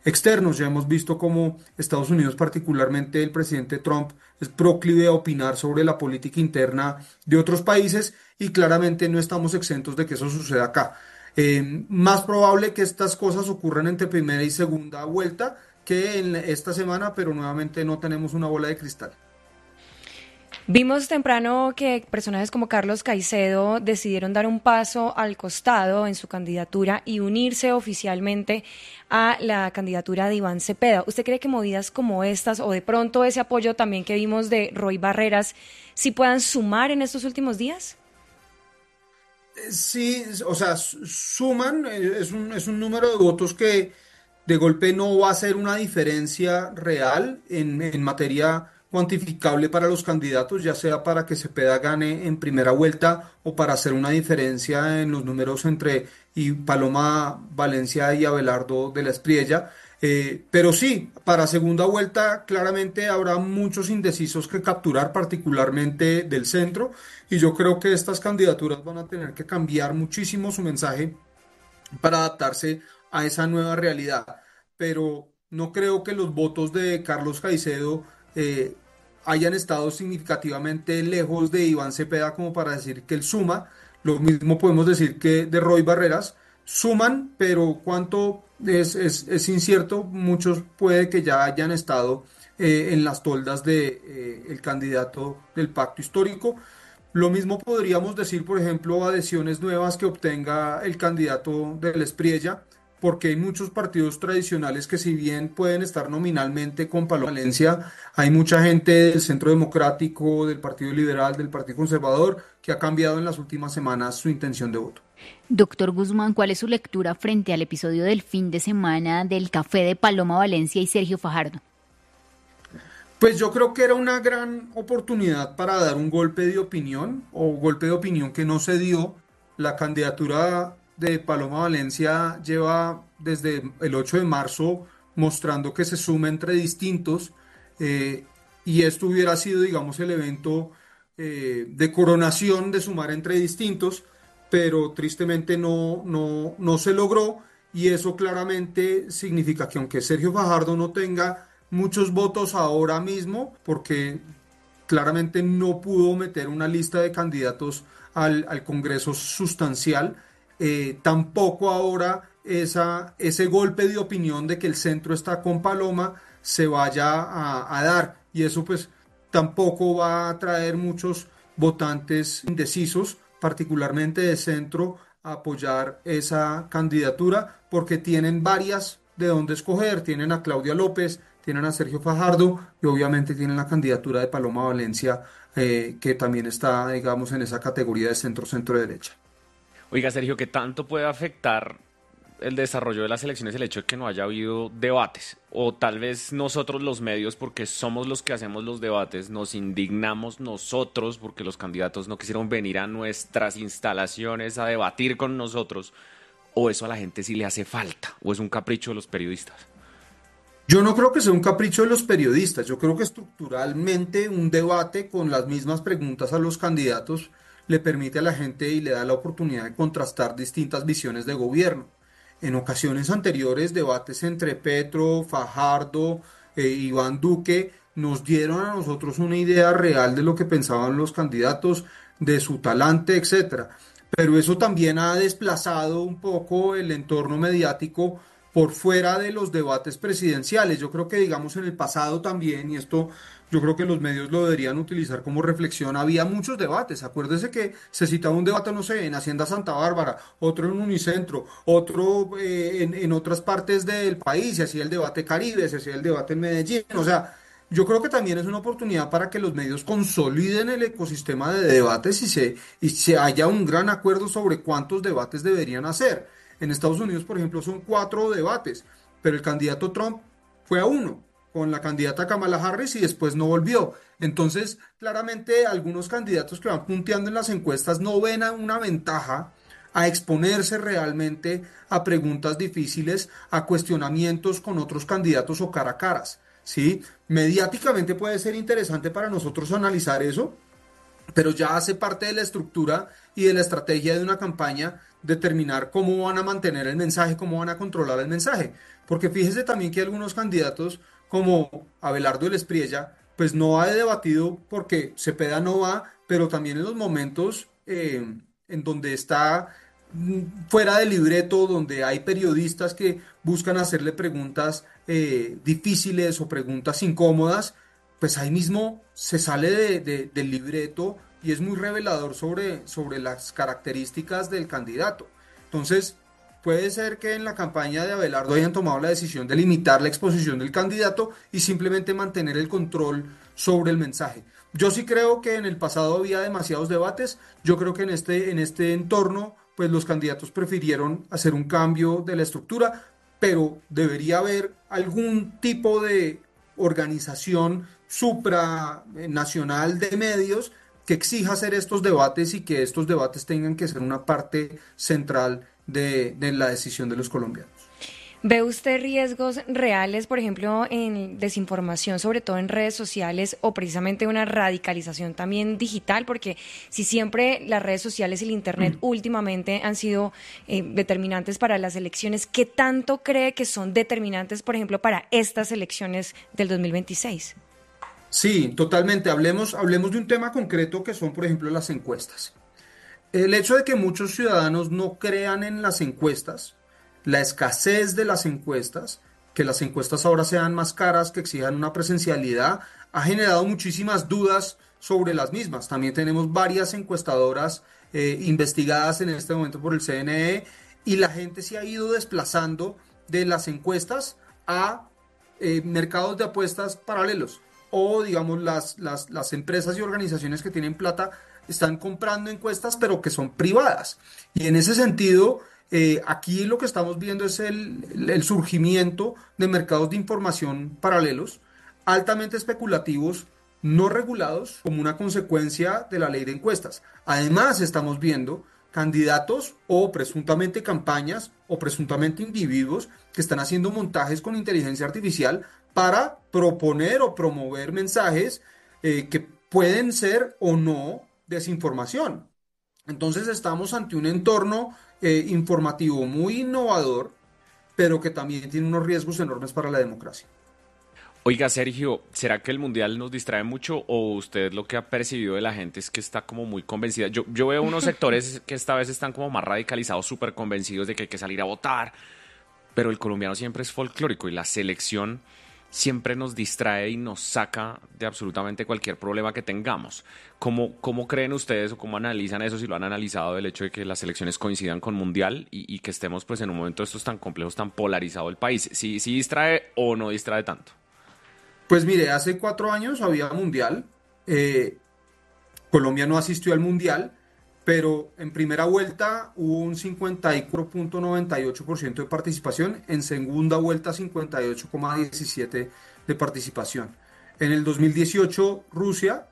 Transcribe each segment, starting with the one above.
externos. Ya hemos visto cómo Estados Unidos, particularmente el presidente Trump, es proclive a opinar sobre la política interna de otros países y claramente no estamos exentos de que eso suceda acá. Más probable que estas cosas ocurran entre primera y segunda vuelta que en esta semana, pero nuevamente no tenemos una bola de cristal. Vimos temprano que personajes como Carlos Caicedo decidieron dar un paso al costado en su candidatura y unirse oficialmente a la candidatura de Iván Cepeda. ¿Usted cree que movidas como estas o de pronto ese apoyo también que vimos de Roy Barreras sí puedan sumar en estos últimos días? Sí, o sea, suman, es un número de votos que de golpe no va a ser una diferencia real en materia cuantificable para los candidatos, ya sea para que Cepeda gane en primera vuelta o para hacer una diferencia en los números entre y Paloma Valencia y Abelardo de la Espriella. Pero sí, para segunda vuelta claramente habrá muchos indecisos que capturar, particularmente del centro, y yo creo que estas candidaturas van a tener que cambiar muchísimo su mensaje para adaptarse a esa nueva realidad. Pero no creo que los votos de Carlos Caicedo eh, hayan estado significativamente lejos de Iván Cepeda como para decir que él suma. Lo mismo podemos decir que de Roy Barreras suman, pero cuánto es incierto. Muchos puede que ya hayan estado en las toldas de el candidato del pacto histórico. Lo mismo podríamos decir, por ejemplo, adhesiones nuevas que obtenga el candidato del Espriella, porque hay muchos partidos tradicionales que si bien pueden estar nominalmente con Paloma Valencia, hay mucha gente del Centro Democrático, del Partido Liberal, del Partido Conservador, que ha cambiado en las últimas semanas su intención de voto. Doctor Guzmán, ¿cuál es su lectura frente al episodio del fin de semana del café de Paloma Valencia y Sergio Fajardo? Pues yo creo que era una gran oportunidad para dar un golpe de opinión o golpe de opinión que no se dio. La candidatura de Paloma Valencia lleva desde el 8 de marzo mostrando que se suma entre distintos eh, y esto hubiera sido, digamos, el evento de coronación de sumar entre distintos, pero tristemente no se logró y eso claramente significa que aunque Sergio Fajardo no tenga muchos votos ahora mismo, porque claramente no pudo meter una lista de candidatos al Congreso sustancial, tampoco ahora ese golpe de opinión de que el centro está con Paloma se vaya a dar. Y eso pues tampoco va a traer muchos votantes indecisos, particularmente de centro, a apoyar esa candidatura, porque tienen varias de dónde escoger. Tienen a Claudia López, tienen a Sergio Fajardo y obviamente tienen la candidatura de Paloma Valencia, que también está, digamos, en esa categoría de centro-centro derecha. Oiga, Sergio, ¿qué tanto puede afectar el desarrollo de las elecciones el hecho de que no haya habido debates? O tal vez nosotros los medios, porque somos los que hacemos los debates, nos indignamos nosotros porque los candidatos no quisieron venir a nuestras instalaciones a debatir con nosotros. ¿O eso a la gente sí le hace falta? ¿O es un capricho de los periodistas? Yo no creo que sea un capricho de los periodistas, yo creo que estructuralmente un debate con las mismas preguntas a los candidatos le permite a la gente y le da la oportunidad de contrastar distintas visiones de gobierno. En ocasiones anteriores, debates entre Petro, Fajardo, Iván Duque nos dieron a nosotros una idea real de lo que pensaban los candidatos, de su talante, etcétera. Pero eso también ha desplazado un poco el entorno mediático por fuera de los debates presidenciales. Yo creo que, digamos, en el pasado también, y esto yo creo que los medios lo deberían utilizar como reflexión, había muchos debates. Acuérdese que se citaba un debate, no sé, en Hacienda Santa Bárbara, otro en Unicentro, otro en otras partes del país, se hacía el debate Caribe, se hacía el debate en Medellín. O sea, yo creo que también es una oportunidad para que los medios consoliden el ecosistema de debates y se haya un gran acuerdo sobre cuántos debates deberían hacer. En Estados Unidos, por ejemplo, son 4 debates, pero el candidato Trump fue a uno con la candidata Kamala Harris y después no volvió. Entonces, claramente algunos candidatos que van punteando en las encuestas no ven a una ventaja a exponerse realmente a preguntas difíciles, a cuestionamientos con otros candidatos o cara a caras. ¿Sí? Mediáticamente puede ser interesante para nosotros analizar eso, pero ya hace parte de la estructura y de la estrategia de una campaña determinar cómo van a mantener el mensaje, cómo van a controlar el mensaje. Porque fíjese también que algunos candidatos como Abelardo del Espriella, pues no ha debatido porque Cepeda no va, pero también en los momentos en donde está fuera del libreto, donde hay periodistas que buscan hacerle preguntas difíciles o preguntas incómodas, pues ahí mismo se sale del libreto y es muy revelador sobre las características del candidato. Entonces, puede ser que en la campaña de Abelardo hayan tomado la decisión de limitar la exposición del candidato y simplemente mantener el control sobre el mensaje. Yo sí creo que en el pasado había demasiados debates. Yo creo que en este entorno, pues los candidatos prefirieron hacer un cambio de la estructura, pero debería haber algún tipo de organización supranacional de medios que exija hacer estos debates y que estos debates tengan que ser una parte central de la decisión de los colombianos. ¿Ve usted riesgos reales, por ejemplo, en desinformación, sobre todo en redes sociales, o precisamente una radicalización también digital? Porque si siempre las redes sociales y el Internet últimamente han sido determinantes para las elecciones, ¿qué tanto cree que son determinantes, por ejemplo, para estas elecciones del 2026? Sí, totalmente. Hablemos de un tema concreto que son, por ejemplo, las encuestas. El hecho de que muchos ciudadanos no crean en las encuestas, la escasez de las encuestas, que las encuestas ahora sean más caras, que exijan una presencialidad, ha generado muchísimas dudas sobre las mismas. También tenemos varias encuestadoras investigadas en este momento por el CNE y la gente se ha ido desplazando de las encuestas a mercados de apuestas paralelos o, digamos, las empresas y organizaciones que tienen plata están comprando encuestas, pero que son privadas. Y en ese sentido, aquí lo que estamos viendo es el surgimiento de mercados de información paralelos, altamente especulativos, no regulados, como una consecuencia de la ley de encuestas. Además, estamos viendo candidatos o presuntamente campañas o presuntamente individuos que están haciendo montajes con inteligencia artificial para proponer o promover mensajes que pueden ser o no desinformación. Entonces estamos ante un entorno informativo muy innovador, pero que también tiene unos riesgos enormes para la democracia. Oiga, Sergio, ¿será que el Mundial nos distrae mucho o usted lo que ha percibido de la gente es que está como muy convencida? Yo veo unos sectores que esta vez están como más radicalizados, súper convencidos de que hay que salir a votar, pero el colombiano siempre es folclórico y la selección siempre nos distrae y nos saca de absolutamente cualquier problema que tengamos. ¿Cómo creen ustedes o cómo analizan eso, si lo han analizado, del hecho de que las elecciones coincidan con Mundial y que estemos pues en un momento de estos tan complejos, tan polarizado el país? ¿Sí distrae o no distrae tanto? Pues mire, hace 4 años había Mundial, Colombia no asistió al Mundial, pero en primera vuelta hubo un 54.98% de participación, en segunda vuelta 58.17% de participación. En el 2018 Rusia,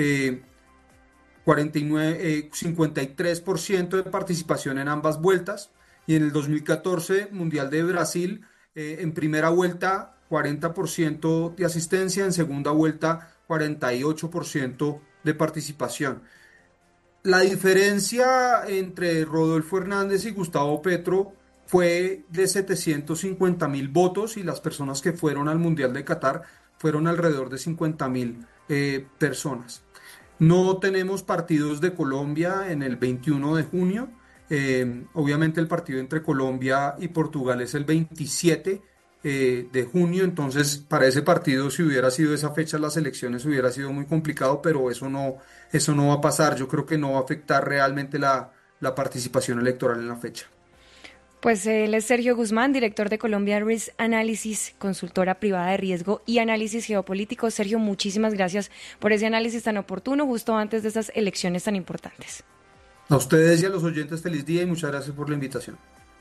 53% de participación en ambas vueltas, y en el 2014 Mundial de Brasil, en primera vuelta 40% de asistencia, en segunda vuelta 48% de participación. La diferencia entre Rodolfo Hernández y Gustavo Petro fue de 750.000 votos y las personas que fueron al Mundial de Qatar fueron alrededor de 50.000 personas. No tenemos partidos de Colombia en el 21 de junio. Obviamente el partido entre Colombia y Portugal es el 27 de junio, entonces para ese partido, si hubiera sido esa fecha las elecciones, hubiera sido muy complicado, pero eso no va a pasar. Yo creo que no va a afectar realmente la participación electoral en la fecha. Pues él es Sergio Guzmán, director de Colombia Risk Analysis, consultora privada de riesgo y análisis geopolítico. Sergio, muchísimas gracias por ese análisis tan oportuno justo antes de esas elecciones tan importantes. A ustedes y a los oyentes, feliz día y muchas gracias por la invitación.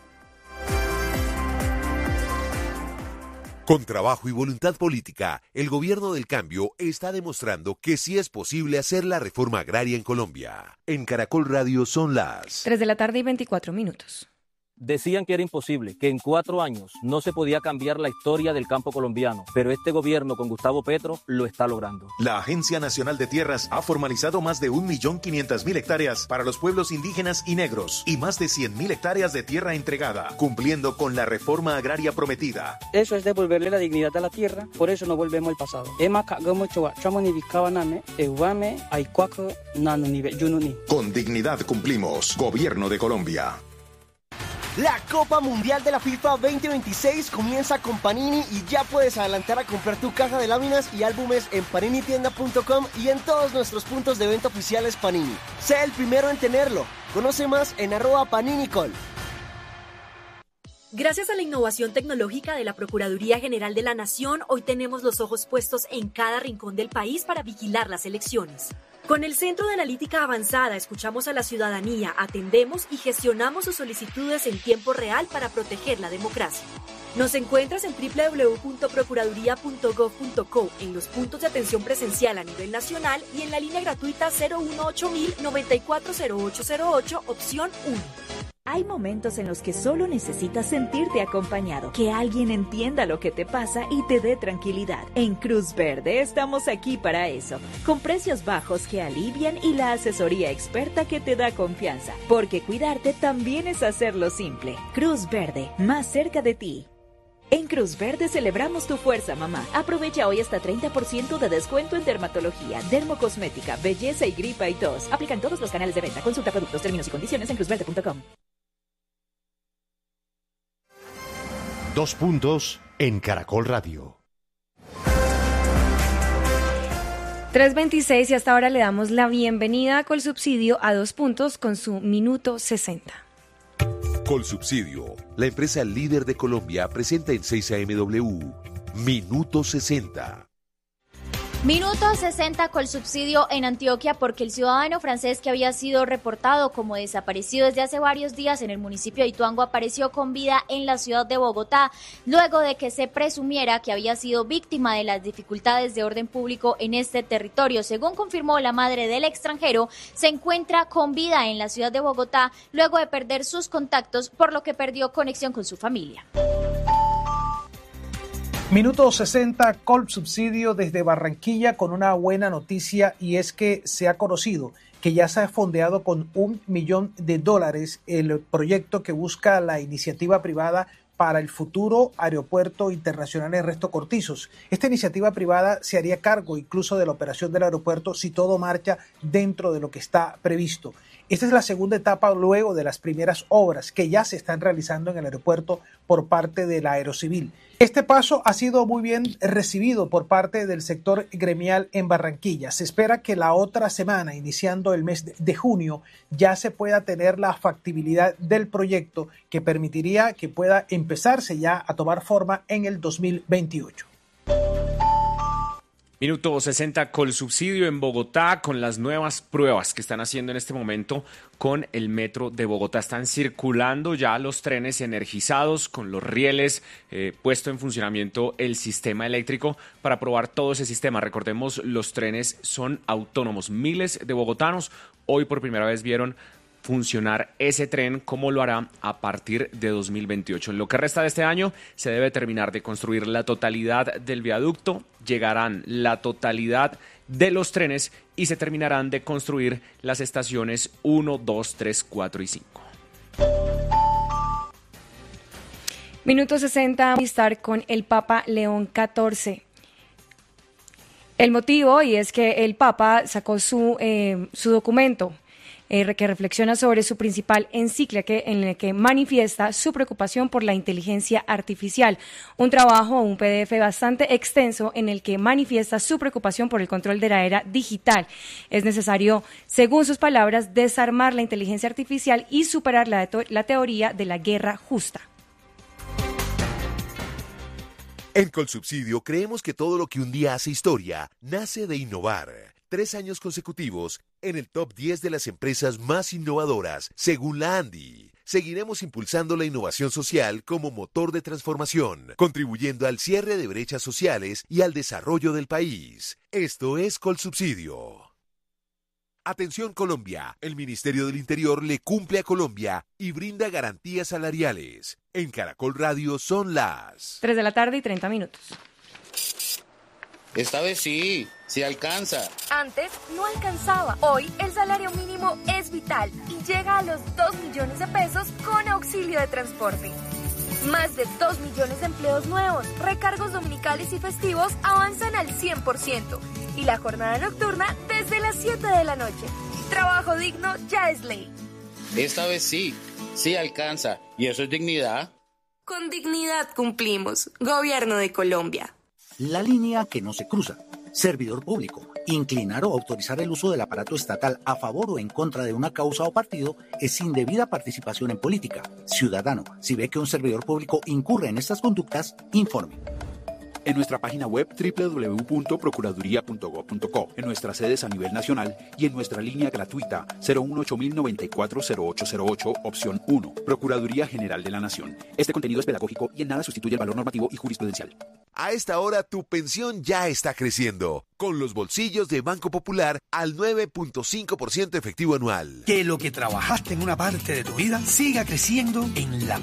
Con trabajo y voluntad política, el gobierno del cambio está demostrando que sí es posible hacer la reforma agraria en Colombia. En Caracol Radio son las 3 de la tarde y 24 minutos. Decían que era imposible, que en 4 años no se podía cambiar la historia del campo colombiano, pero este gobierno con Gustavo Petro lo está logrando. La Agencia Nacional de Tierras ha formalizado más de 1.500.000 hectáreas para los pueblos indígenas y negros y más de 100.000 hectáreas de tierra entregada, cumpliendo con la reforma agraria prometida. Eso es devolverle la dignidad a la tierra, por eso no volvemos al pasado. Con dignidad cumplimos. Gobierno de Colombia. La Copa Mundial de la FIFA 2026 comienza con Panini y ya puedes adelantar a comprar tu caja de láminas y álbumes en paninitienda.com y en todos nuestros puntos de venta oficiales Panini. Sé el primero en tenerlo. Conoce más en @PaniniCol. Gracias a la innovación tecnológica de la Procuraduría General de la Nación, hoy tenemos los ojos puestos en cada rincón del país para vigilar las elecciones. Con el Centro de Analítica Avanzada escuchamos a la ciudadanía, atendemos y gestionamos sus solicitudes en tiempo real para proteger la democracia. Nos encuentras en www.procuraduría.gov.co, en los puntos de atención presencial a nivel nacional y en la línea gratuita 018 940808, opción 1. Hay momentos en los que solo necesitas sentirte acompañado, que alguien entienda lo que te pasa y te dé tranquilidad. En Cruz Verde estamos aquí para eso, con precios bajos que alivian y la asesoría experta que te da confianza, porque cuidarte también es hacerlo simple. Cruz Verde, más cerca de ti. En Cruz Verde celebramos tu fuerza, mamá. Aprovecha hoy hasta 30% de descuento en dermatología, dermocosmética, belleza y gripa y tos. Aplican todos los canales de venta. Consulta productos, términos y condiciones en cruzverde.com. 2 puntos en Caracol Radio. 3:26 y hasta ahora le damos la bienvenida a Colsubsidio a 2 puntos con su Minuto 60. Colsubsidio, la empresa líder de Colombia, presenta en 6am Minuto 60. Minuto 60 Colsubsidio en Antioquia, porque el ciudadano francés que había sido reportado como desaparecido desde hace varios días en el municipio de Ituango apareció con vida en la ciudad de Bogotá, luego de que se presumiera que había sido víctima de las dificultades de orden público en este territorio. Según confirmó la madre del extranjero, se encuentra con vida en la ciudad de Bogotá luego de perder sus contactos, por lo que perdió conexión con su familia. Minuto 60, Colsubsidio desde Barranquilla con una buena noticia, y es que se ha conocido que ya se ha fondeado con $1 millón el proyecto que busca la iniciativa privada para el futuro Aeropuerto Internacional Ernesto Cortizos. Esta iniciativa privada se haría cargo incluso de la operación del aeropuerto si todo marcha dentro de lo que está previsto. Esta es la segunda etapa luego de las primeras obras que ya se están realizando en el aeropuerto por parte de la Aerocivil. Este paso ha sido muy bien recibido por parte del sector gremial en Barranquilla. Se espera que la otra semana, iniciando el mes de junio, ya se pueda tener la factibilidad del proyecto que permitiría que pueda empezarse ya a tomar forma en el 2028. Minuto 60 Colsubsidio en Bogotá con las nuevas pruebas que están haciendo en este momento con el metro de Bogotá. Están circulando ya los trenes energizados con los rieles, puesto en funcionamiento el sistema eléctrico para probar todo ese sistema. Recordemos, los trenes son autónomos. Miles de bogotanos hoy por primera vez vieron funcionar ese tren, como lo hará a partir de 2028. En lo que resta de este año se debe terminar de construir la totalidad del viaducto, llegarán la totalidad de los trenes y se terminarán de construir las estaciones 1, 2, 3, 4 y 5. Minuto 60, estar con el Papa León XIV. El motivo, y es que el Papa sacó su documento que reflexiona sobre su principal encíclica en el que manifiesta su preocupación por la inteligencia artificial. Un trabajo, un PDF bastante extenso en el que manifiesta su preocupación por el control de la era digital. Es necesario, según sus palabras, desarmar la inteligencia artificial y superar la teoría de la guerra justa. En Colsubsidio creemos que todo lo que un día hace historia nace de innovar. 3 años consecutivos en el top 10 de las empresas más innovadoras, según la ANDI. Seguiremos impulsando la innovación social como motor de transformación, contribuyendo al cierre de brechas sociales y al desarrollo del país. Esto es Colsubsidio. Atención Colombia, el Ministerio del Interior le cumple a Colombia y brinda garantías salariales. En Caracol Radio son las 3 de la tarde y 30 minutos. Esta vez sí alcanza. Antes no alcanzaba. Hoy el salario mínimo es vital y llega a los 2 millones de pesos con auxilio de transporte. Más de 2 millones de empleos nuevos, recargos dominicales y festivos avanzan al 100%. Y la jornada nocturna desde las 7 de la noche. Trabajo digno ya es ley. Esta vez sí alcanza. ¿Y eso es dignidad? Con dignidad cumplimos. Gobierno de Colombia. La línea que no se cruza. Servidor público. Inclinar o autorizar el uso del aparato estatal a favor o en contra de una causa o partido es indebida participación en política. Ciudadano, si ve que un servidor público incurre en estas conductas, informe. En nuestra página web www.procuraduría.gov.co, en nuestras sedes a nivel nacional y en nuestra línea gratuita 018-094-0808, opción 1, Procuraduría General de la Nación. Este contenido es pedagógico y en nada sustituye el valor normativo y jurisprudencial. A esta hora tu pensión ya está creciendo, con los bolsillos de Banco Popular al 9.5% efectivo anual. Que lo que trabajaste en una parte de tu vida siga creciendo en la